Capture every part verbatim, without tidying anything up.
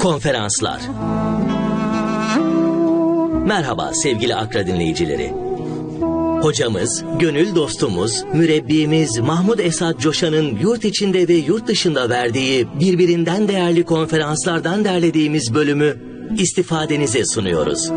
Konferanslar. Merhaba sevgili Akra dinleyicileri. Hocamız, gönül dostumuz, mürebbimiz Mahmud Esad Coşan'ın yurt içinde ve yurt dışında verdiği birbirinden değerli konferanslardan derlediğimiz bölümü istifadenize sunuyoruz.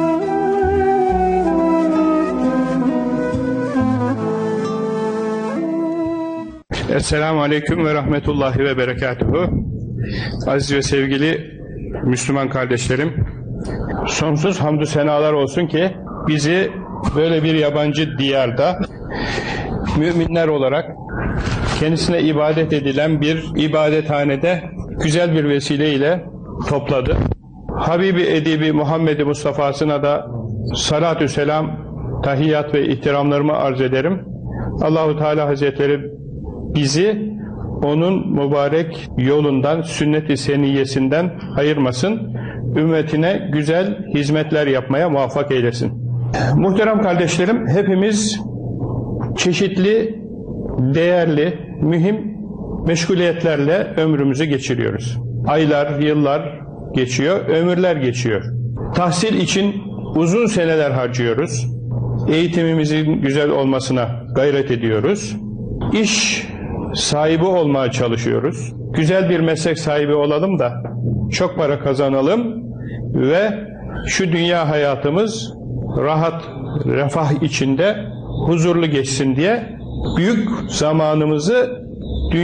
Esselamu Aleyküm ve Rahmetullahi ve Berekatuhu. Aziz ve sevgili Müslüman kardeşlerim, sonsuz hamdü senalar olsun ki bizi böyle bir yabancı diyarda müminler olarak kendisine ibadet edilen bir ibadethanede güzel bir vesileyle topladı. Habibi Edibi Muhammed Mustafa'sına da salatü selam, tahiyyat ve ihtiramlarımı arz ederim. Allahu Teala Hazretleri bizi onun mübarek yolundan, sünnet-i seniyyesinden ayırmasın, ümmetine güzel hizmetler yapmaya muvaffak eylesin. Muhterem kardeşlerim, hepimiz çeşitli, değerli, mühim meşguliyetlerle ömrümüzü geçiriyoruz. Aylar, yıllar geçiyor, ömürler geçiyor. Tahsil için uzun seneler harcıyoruz. Eğitimimizin güzel olmasına gayret ediyoruz. İş sahibi olmaya çalışıyoruz. Güzel bir meslek sahibi olalım da çok para kazanalım ve şu dünya hayatımız rahat, refah içinde huzurlu geçsin diye büyük zamanımızı